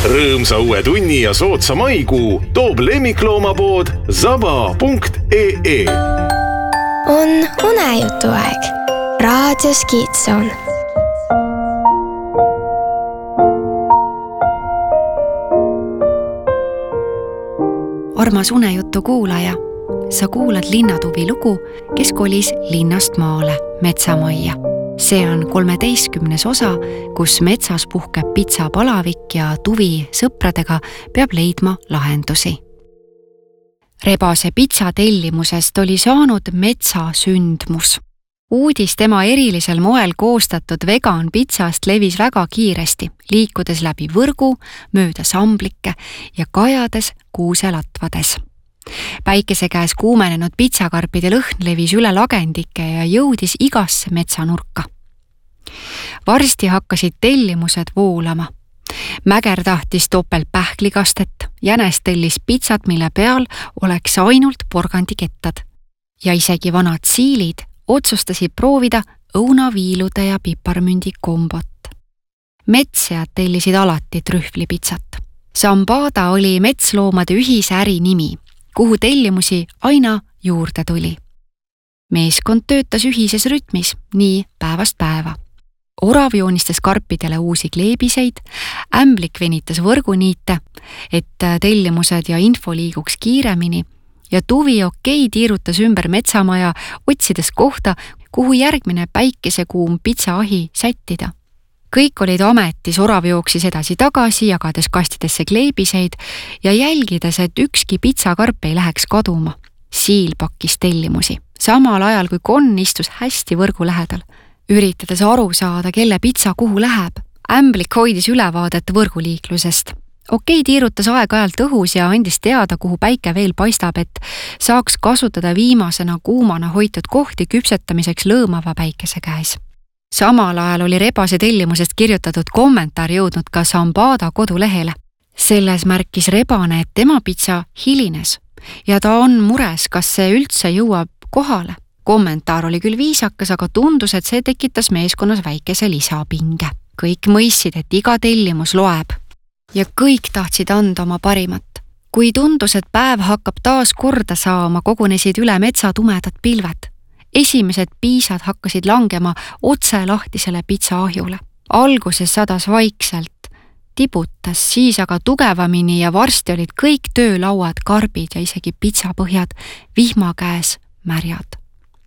Rõõmsa uue tunni ja soodsa maikuu toob lemmikloomapood zaba.ee. On unejutuaeg. Raadios Kiitson. Armas unejutu kuulaja, sa kuulad Linnatuvi lugu, kes kolis linnast maale, metsamajja. See on 13. osa, kus metsas puhkeb pitsapalavik ja Tuvi sõpradega peab leidma lahendusi. Rebase pitsa tellimusest oli saanud metsasündmus. Uudis tema erilisel moel koostatud vegan pitsast levis väga kiiresti, liikudes läbi võrgu, mööda samblikke ja kajades kuuselatvades. Päikese käes kuumenenud pitsakarpide lõhn levis üle lagendike ja jõudis igasse metsanurka. Varsti hakkasid tellimused voolama. Mäger tahtis topeltpähklikastet, jänes tellis pitsat, mille peal oleks ainult porgandikettad. Ja isegi vanad siilid otsustasid proovida õunaviilude ja piparmündi kombot. Metsjad tellisid alati trühvlipitsat. Sambada oli metsloomade ühise äri nimi, kuhu tellimusi aina juurde tuli. Meeskond töötas ühises rütmis, nii päevast päeva. Orav joonistas karpidele uusi kleebiseid, ämblik venitas võrguniite, et tellimused ja info liiguks kiiremini ja Tuvi tiirutas ümber metsamaja, otsides kohta, kuhu järgmine päikesekuum pitsaahi sättida. Kõik olid ametis, Orav jooksis edasi-tagasi, jagades kastidesse kleebiseid ja jälgides, et ükski pitsakarp ei läheks kaduma. Siil pakkis tellimusi, samal ajal kui Konn istus hästi võrgu lähedal, üritades aru saada, kelle pitsa kuhu läheb. Ämblik hoidis ülevaadet võrguliiklusest. Tiirutas aeg-ajalt õhus ja andis teada, kuhu päike veel paistab, et saaks kasutada viimasena kuumana hoitud kohti küpsetamiseks lõõmava päikese käes. Samal ajal oli Rebase tellimusest kirjutatud kommentaar jõudnud ka Sambada kodulehele. Selles märkis Rebane, et tema pitsa hilines ja ta on mures, kas see üldse jõuab kohale. Kommentaar oli küll viisakas, aga tundus, et see tekitas meeskonnas väikese lisapinge. Kõik mõistsid, et iga tellimus loeb ja kõik tahtsid anda oma parimat. Kui tundus, et päev hakkab taas korda saama, kogunesid üle metsa tumedad pilved. Esimesed piisad hakkasid langema otse lahtisele pitsaahjule. Alguses sadas vaikselt, tibutas, siis aga tugevamini ja varsti olid kõik töölauad, karbid ja isegi pitsapõhjad vihma käes märjad.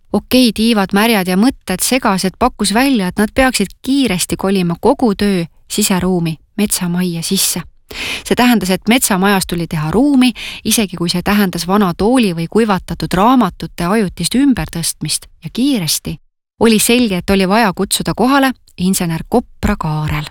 Tiivad märjad ja mõtted segased pakkus välja, et nad peaksid kiiresti kolima kogu töö siseruumi metsamajja sisse. See tähendas, et metsamajas tuli teha ruumi, isegi kui see tähendas vana tooli või kuivatatud raamatute ajutist ümbertõstmist ja kiiresti. Oli selge, et oli vaja kutsuda kohale insener Kopra Kaarel.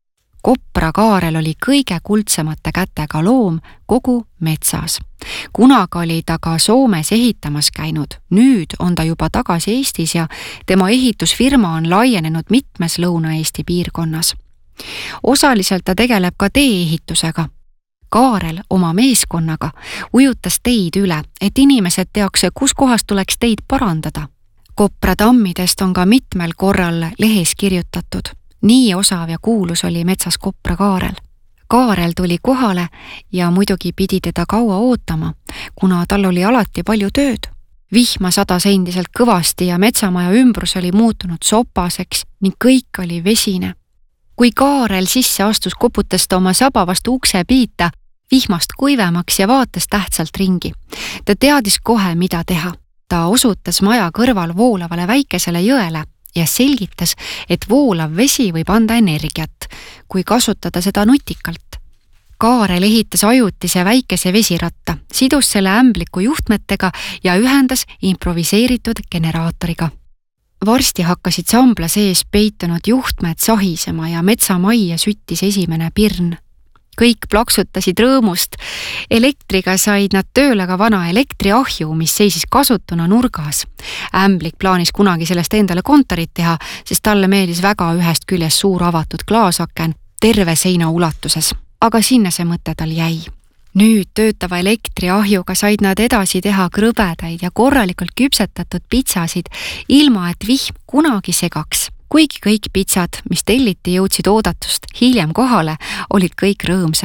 Kopra Kaarel oli kõige kuldsemate kätega loom kogu metsas. Kunagi oli ta ka Soomes ehitamas käinud. Nüüd on ta juba tagasi Eestis ja tema ehitusfirma on laienenud mitmes Lõuna-Eesti piirkonnas. Osaliselt ta tegeleb ka tee-ehitusega. Kaarel oma meeskonnaga ujutas teid üle, et inimesed teaks, kus kohast tuleks teid parandada. Kopra tammidest on ka mitmel korral lehes kirjutatud. Nii osav ja kuulus oli metsas Kopra Kaarel. Kaarel tuli kohale ja muidugi pidi teda kaua ootama, kuna tal oli alati palju tööd. Vihma sadas endiselt kõvasti ja metsamaja ümbrus oli muutunud sopaseks ning kõik oli vesine. Kui Kaarel sisse astus, koputas ta oma saba vastu ukse piita, vihmast kuivemaks ja vaatas tähtsalt ringi. Ta teadis kohe, mida teha. Ta osutas maja kõrval voolavale väikesele jõele ja selgitas, et voolav vesi võib anda energiat, kui kasutada seda nutikalt. Kaarel ehitas ajutise väikese vesiratta, sidus selle ämbliku juhtmetega ja ühendas improviseeritud generaatoriga. Varsti hakkasid sambla sees peitunud juhtmed sahisema ja metsamajja süttis esimene pirn. Kõik plaksutasid rõõmust. Elektriga said nad tööle ka vana elektriahju, mis seisis kasutuna nurgas. Ämblik plaanis kunagi sellest endale kontorit teha, sest talle meeldis väga ühest küljest suur avatud klaasaken terve seina ulatuses. Aga sinna see mõte tal jäi. Nüüd töötava elektriahjuga said nad edasi teha krõbedaid ja korralikult küpsetatud pitsasid, ilma et vihm kunagi segaks. Kuigi kõik pitsad, mis telliti, jõudsid oodatust hiljem kohale, olid kõik rõõmsad.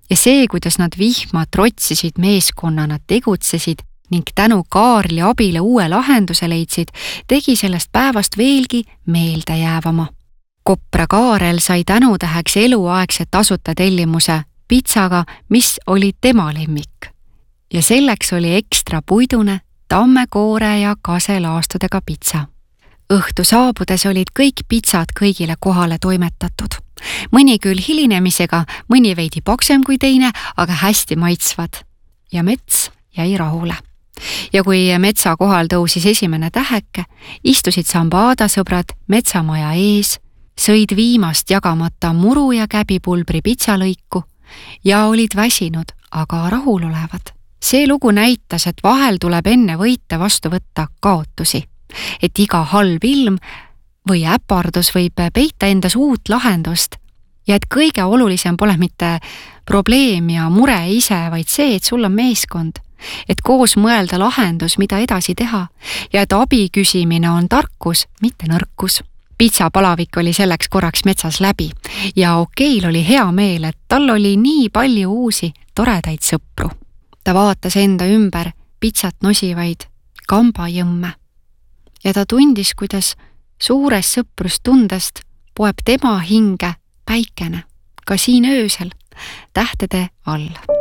Ja see, kuidas nad vihma trotsisid meeskonnana tegutsesid ning tänu Kaarli abile uue lahenduse leidsid, tegi sellest päevast veelgi meeldejäävama. Kopra Kaarel sai tänutäheks eluaegse tasuta tellimuse pitsaga, mis oli tema lemmik. Ja selleks oli ekstra puidune, tammekoore ja kaselaastudega pitsa. Õhtu saabudes olid kõik pitsad kõigile kohale toimetatud. Mõni küll hilinemisega, mõni veidi paksem kui teine, aga hästi maitsvad. Ja Mets jäi rahule. Ja kui Metsa kohal tõusis esimene täheke, istusid Sambada sõbrad metsamaja ees, sõid viimast jagamata muru ja käbipulbri pitsalõiku ja olid väsinud, aga rahulolevad. See lugu näitas, et vahel tuleb enne võite vastu võtta kaotusi, et iga halb ilm või äpardus võib peita endas uut lahendust ja et kõige olulisem pole mitte probleem ja mure ise, vaid see, et sul on meeskond, et koos mõelda lahendus, mida edasi teha ja et abi küsimine on tarkus, mitte nõrkus. Pitsapalavik oli selleks korraks Metsas läbi ja Okeil oli hea meel, et tal oli nii palju uusi toredaid sõpru. Ta vaatas enda ümber pitsat nosivaid kambajõmme ja ta tundis, kuidas suurest sõprustundest poeb tema hinge päikene, ka siin öösel tähtede all.